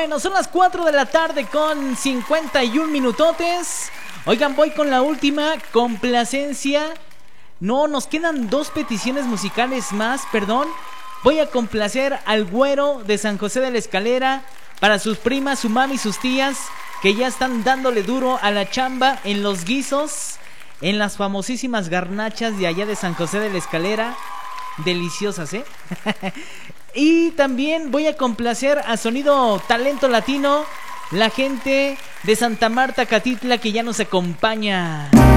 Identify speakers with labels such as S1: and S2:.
S1: Bueno, son las 4 de la tarde con 51 minutotes. Oigan, voy con la última complacencia. No, nos quedan 2 peticiones musicales más, perdón. Voy a complacer al güero de San José de la Escalera, para sus primas, su mami y sus tías, que ya están dándole duro a la chamba en los guisos, en las famosísimas garnachas de allá de San José de la Escalera. Deliciosas, ¿eh? Y también voy a complacer a Sonido Talento Latino, la gente de Santa Marta, Catitla, que ya nos acompaña.